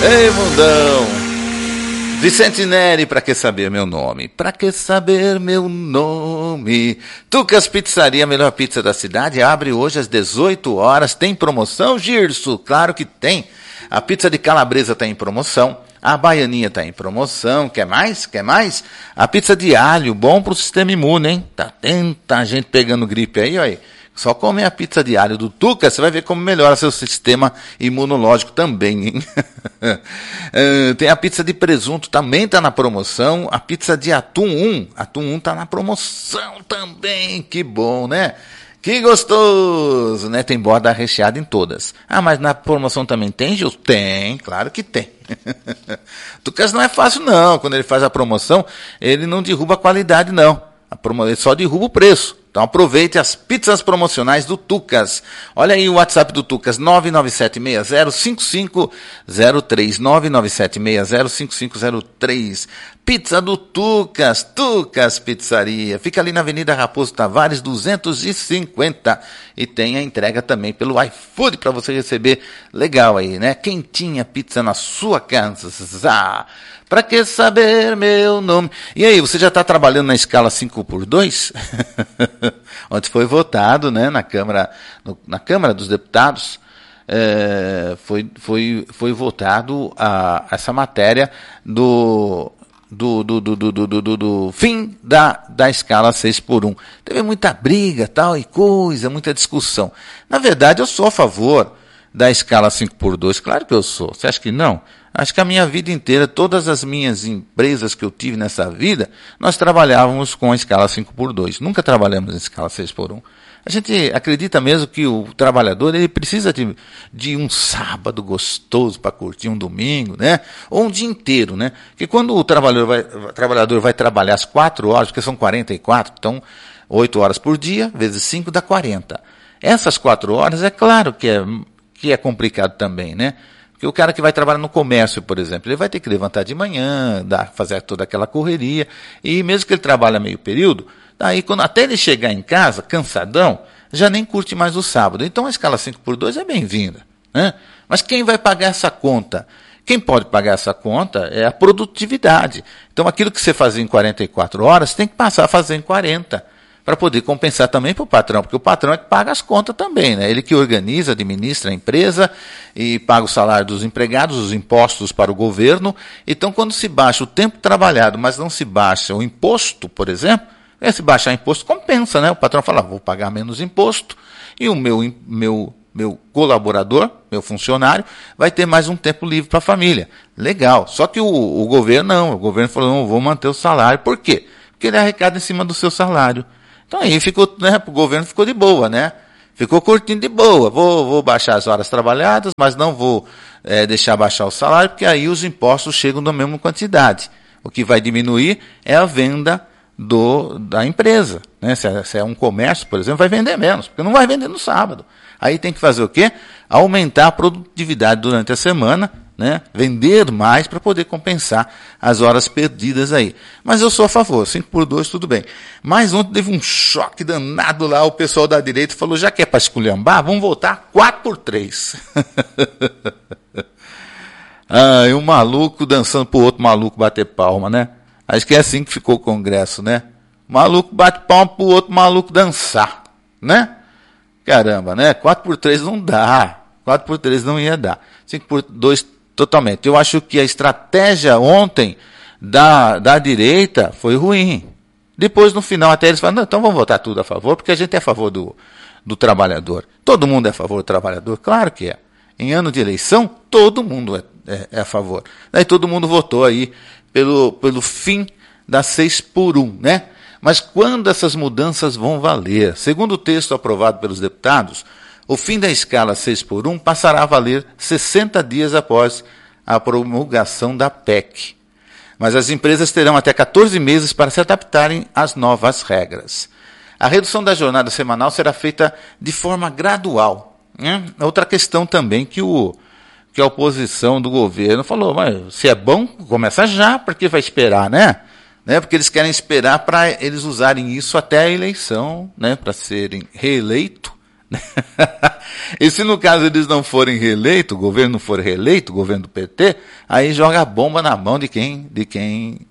Ei, mundão! Vicente Neri, pra que saber meu nome? Pra que saber meu nome? Tucas Pizzaria, a melhor pizza da cidade, abre hoje às 18 horas. Tem promoção, Girso? Claro que tem. A pizza de calabresa tá em promoção. A baianinha tá em promoção. Quer mais? Quer mais? A pizza de alho, bom pro sistema imune, hein? Tá tanta gente pegando gripe aí, olha aí. Só comer a pizza de alho do Tuca, você vai ver como melhora seu sistema imunológico também, hein? Tem a pizza de presunto, também está na promoção. A pizza de atum 1 está na promoção também. Que bom, né? Que gostoso, né? Tem borda recheada em todas. Ah, mas na promoção também tem, Gil? Tem, claro que tem. Tucas não é fácil, não. Quando ele faz a promoção, ele não derruba a qualidade, não. Ele só derruba o preço. Então aproveite as pizzas promocionais do Tucas. Olha aí o WhatsApp do Tucas, 997605503, 997605503. Pizza do Tucas, Tucas Pizzaria. Fica ali na Avenida Raposo Tavares, 250. E tem a entrega também pelo iFood para você receber legal aí, né? Quentinha pizza na sua casa. Pra que saber meu nome? E aí, você já está trabalhando na escala 5x2? Ontem foi votado, né, na Câmara dos Deputados, foi votado essa matéria do fim da escala 6x1. Teve muita briga, tal e coisa, muita discussão. Na verdade, eu sou a favor da escala 5x2, claro que eu sou. Você acha que não? Acho que a minha vida inteira, todas as minhas empresas que eu tive nessa vida, nós trabalhávamos com a escala 5x2. Nunca trabalhamos em escala 6x1. A gente acredita mesmo que o trabalhador ele precisa de um sábado gostoso para curtir um domingo, né? Ou um dia inteiro, né? Porque quando o trabalhador vai trabalhar as 4 horas, porque são 44, então 8 horas por dia, vezes 5 dá 40. Essas 4 horas, é claro que é complicado também, né? Porque o cara que vai trabalhar no comércio, por exemplo, ele vai ter que levantar de manhã, fazer toda aquela correria, e mesmo que ele trabalhe meio período, daí até ele chegar em casa, cansadão, já nem curte mais o sábado. Então a escala 5x2 é bem-vinda, né? Mas quem vai pagar essa conta? Quem pode pagar essa conta é a produtividade. Então aquilo que você fazia em 44 horas, tem que passar a fazer em 40. Para poder compensar também para o patrão, porque o patrão é que paga as contas também, né? Ele que organiza, administra a empresa e paga o salário dos empregados, os impostos para o governo. Então, quando se baixa o tempo trabalhado, mas não se baixa o imposto, por exemplo, se baixar o imposto, compensa, né? O patrão fala, vou pagar menos imposto e o meu colaborador, meu funcionário, vai ter mais um tempo livre para a família. Legal. Só que o governo não. O governo falou, não, vou manter o salário. Por quê? Porque ele arrecada em cima do seu salário. Então aí ficou, né, o governo ficou de boa, né? Ficou curtindo de boa. Vou baixar as horas trabalhadas, mas não vou deixar baixar o salário, porque aí os impostos chegam na mesma quantidade. O que vai diminuir é a venda da empresa, né? Se é um comércio, por exemplo, vai vender menos, porque não vai vender no sábado. Aí tem que fazer o quê? Aumentar a produtividade durante a semana, né? Vender mais para poder compensar as horas perdidas aí. Mas eu sou a favor, 5x2 tudo bem. Mas ontem teve um choque danado lá, o pessoal da direita falou, já que é para esculhambar, vamos voltar 4x3. E um maluco dançando pro outro maluco bater palma, né? Acho que é assim que ficou o Congresso, né? O maluco bate palma pro outro maluco dançar, né? Caramba, né? 4x3 não dá. 4x3 não ia dar. 5x2 totalmente. Eu acho que a estratégia ontem da direita foi ruim. Depois, no final, até eles falaram, não, então vamos votar tudo a favor, porque a gente é a favor do trabalhador. Todo mundo é a favor do trabalhador? Claro que é. Em ano de eleição, todo mundo é a favor. Daí todo mundo votou aí pelo fim da 6x1, né? Mas quando essas mudanças vão valer? Segundo o texto aprovado pelos deputados, o fim da escala 6x1 passará a valer 60 dias após a promulgação da PEC. Mas as empresas terão até 14 meses para se adaptarem às novas regras. A redução da jornada semanal será feita de forma gradual. Outra questão também que a oposição do governo falou, mas se é bom, começa já, porque vai esperar, né? Porque eles querem esperar para eles usarem isso até a eleição, né? Para serem reeleitos. E se no caso eles não forem reeleitos, o governo não for reeleito, o governo do PT, aí joga a bomba na mão de quem de quem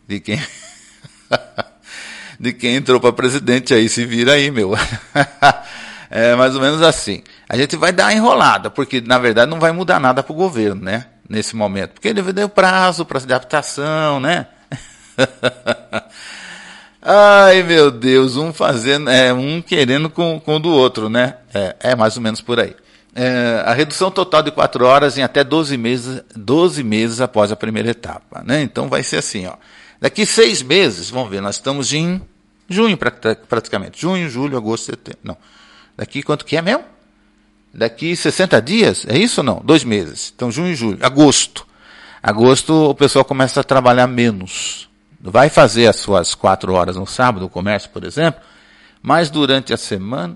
entrou para presidente, aí se vira aí, meu. É mais ou menos assim. A gente vai dar uma enrolada, porque na verdade não vai mudar nada para o governo, né? Nesse momento. Porque ele deu prazo para adaptação, né? Ai, meu Deus, um fazendo, um querendo com o do outro, né? É mais ou menos por aí. A redução total de 4 horas em até 12 meses após a primeira etapa, né? Então vai ser assim, ó. Daqui 6 meses, vamos ver, nós estamos em junho praticamente. Junho, julho, agosto, setembro. Não. Daqui quanto que é mesmo? Daqui 60 dias? É isso ou não? 2 meses. Então, junho e julho. Agosto. Agosto o pessoal começa a trabalhar menos. Vai fazer as suas 4 horas no sábado, o comércio, por exemplo, mas durante a semana,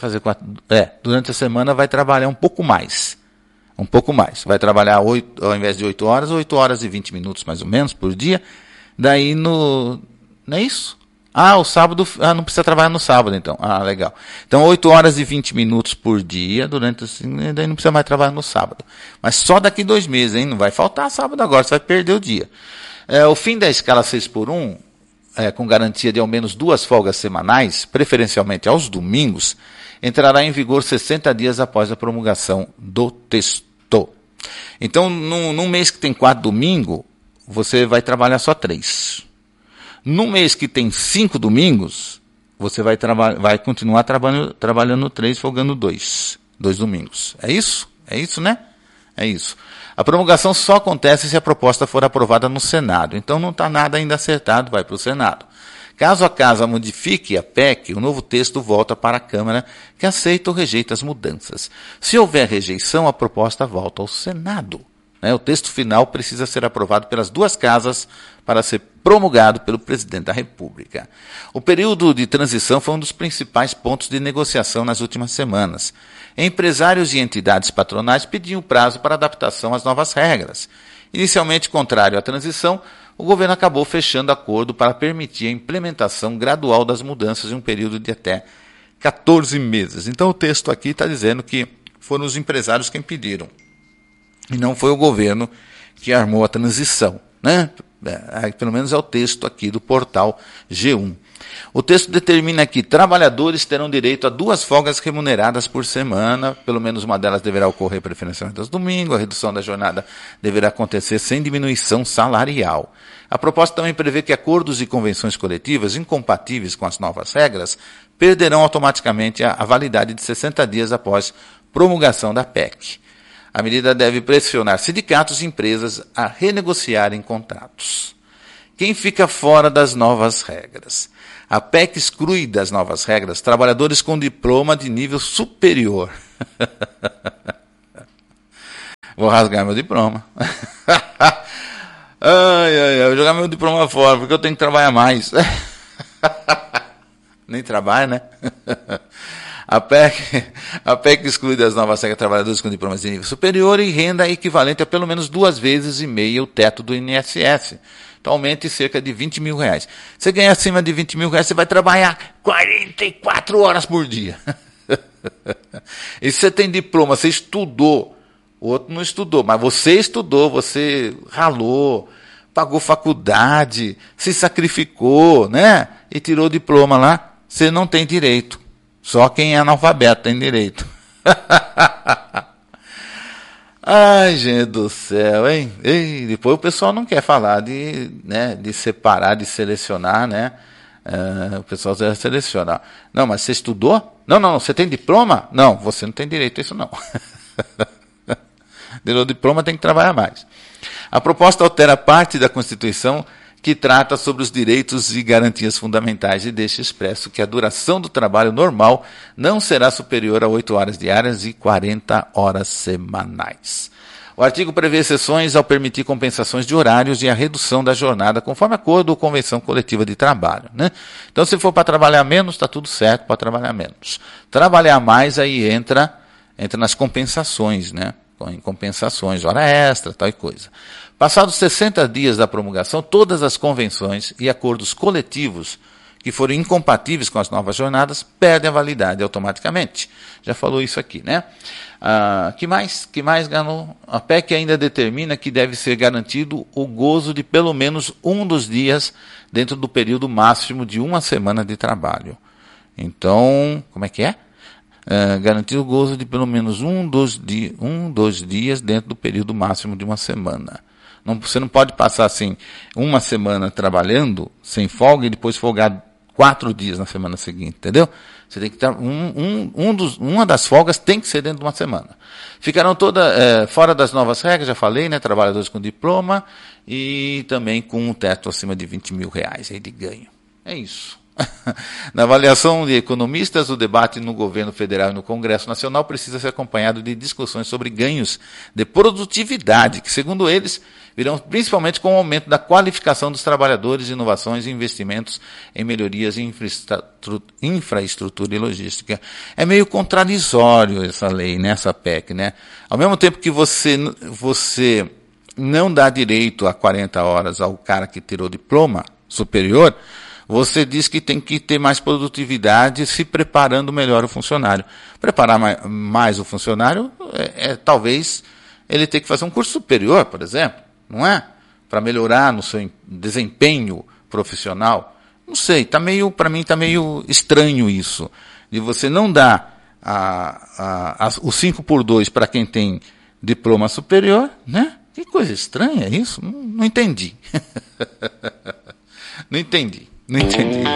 durante a semana vai trabalhar um pouco mais. Um pouco mais. Vai trabalhar ao invés de 8 horas, 8 horas e 20 minutos mais ou menos por dia. Daí não é isso? O sábado, não precisa trabalhar no sábado, então. Legal. Então, 8 horas e 20 minutos por dia, daí não precisa mais trabalhar no sábado. Mas só daqui 2 meses, hein? Não vai faltar sábado agora, você vai perder o dia. O fim da escala 6x1, com garantia de ao menos 2 folgas semanais, preferencialmente aos domingos, entrará em vigor 60 dias após a promulgação do texto. Então, num mês que tem 4 domingos, você vai trabalhar só 3. No mês que tem 5 domingos, você vai continuar trabalhando 3, folgando 2. 2 domingos. É isso? É isso, né? É isso. A promulgação só acontece se a proposta for aprovada no Senado. Então não está nada ainda acertado, vai para o Senado. Caso a Casa modifique a PEC, o novo texto volta para a Câmara, que aceita ou rejeita as mudanças. Se houver rejeição, a proposta volta ao Senado. O texto final precisa ser aprovado pelas 2 casas para ser promulgado pelo presidente da República. O período de transição foi um dos principais pontos de negociação nas últimas semanas. Empresários e entidades patronais pediam prazo para adaptação às novas regras. Inicialmente contrário à transição, o governo acabou fechando acordo para permitir a implementação gradual das mudanças em um período de até 14 meses. Então o texto aqui está dizendo que foram os empresários quem pediram. E não foi o governo que armou a transição, né? Pelo menos é o texto aqui do portal G1. O texto determina que trabalhadores terão direito a 2 folgas remuneradas por semana, pelo menos uma delas deverá ocorrer preferencialmente aos domingos, a redução da jornada deverá acontecer sem diminuição salarial. A proposta também prevê que acordos e convenções coletivas incompatíveis com as novas regras perderão automaticamente a validade de 60 dias após promulgação da PEC. A medida deve pressionar sindicatos e empresas a renegociarem contratos. Quem fica fora das novas regras? A PEC exclui das novas regras trabalhadores com diploma de nível superior. Vou rasgar meu diploma. Vou jogar meu diploma fora, porque eu tenho que trabalhar mais. Nem trabalho, né? A PEC exclui das novas regras trabalhadores com diplomas de nível superior e renda equivalente a pelo menos 2,5 vezes o teto do INSS. Atualmente cerca de R$20 mil. Você ganha acima de R$20 mil, você vai trabalhar 44 horas por dia. E se você tem diploma, você estudou, o outro não estudou, mas você estudou, você ralou, pagou faculdade, se sacrificou, né? E tirou o diploma lá, você não tem direito. Só quem é analfabeto tem direito. Ai, gente do céu, hein? E depois o pessoal não quer falar de separar, de selecionar, né? O pessoal deve selecionar. Não, mas você estudou? Não, você tem diploma? Não, você não tem direito a isso não. Deu diploma, tem que trabalhar mais. A proposta altera parte da Constituição que trata sobre os direitos e garantias fundamentais e deixa expresso que a duração do trabalho normal não será superior a 8 horas diárias e 40 horas semanais. O artigo prevê exceções ao permitir compensações de horários e a redução da jornada, conforme acordo ou convenção coletiva de trabalho, né? Então, se for para trabalhar menos, está tudo certo para trabalhar menos. Trabalhar mais, aí entra nas compensações, né? Em compensações, hora extra, tal e coisa. Passados 60 dias da promulgação, todas as convenções e acordos coletivos que forem incompatíveis com as novas jornadas perdem a validade automaticamente. Já falou isso aqui, né? Que mais, Gano? A PEC ainda determina que deve ser garantido o gozo de pelo menos um dos dias dentro do período máximo de uma semana de trabalho. Então, como é que é? Garantir o gozo de pelo menos um dos dias dentro do período máximo de uma semana. Você não pode passar assim uma semana trabalhando sem folga e depois folgar 4 dias na semana seguinte, entendeu? Você tem que ter uma das folgas tem que ser dentro de uma semana. Ficarão fora das novas regras, já falei, né? Trabalhadores com diploma e também com um teto acima de R$20 mil aí de ganho. É isso. Na avaliação de economistas, o debate no governo federal e no Congresso Nacional precisa ser acompanhado de discussões sobre ganhos de produtividade, que, segundo eles, virão principalmente com o aumento da qualificação dos trabalhadores, inovações e investimentos em melhorias em infraestrutura e logística. É meio contraditório essa lei, né, essa PEC, né? Ao mesmo tempo que você não dá direito a 40 horas ao cara que tirou diploma superior, você diz que tem que ter mais produtividade se preparando melhor o funcionário. Preparar mais o funcionário talvez ele ter que fazer um curso superior, por exemplo, não é? Para melhorar no seu desempenho profissional. Não sei, para mim está meio estranho isso. De você não dar o 5x2 para quem tem diploma superior, né? Que coisa estranha isso. Não entendi. Não entendi.